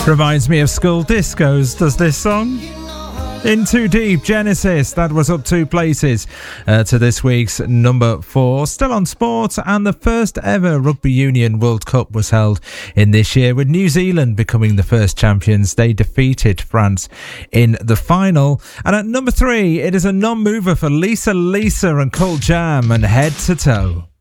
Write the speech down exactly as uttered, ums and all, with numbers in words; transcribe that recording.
Reminds me of school discos, does this song? In Too Deep, Genesis, that was up two places uh, to this week's number four. Still on sport, and the first ever Rugby Union World Cup was held in this year, with New Zealand becoming the first champions. They defeated France in the final. And at number three, it is a non-mover for Lisa Lisa and Cult Jam and Head to Toe.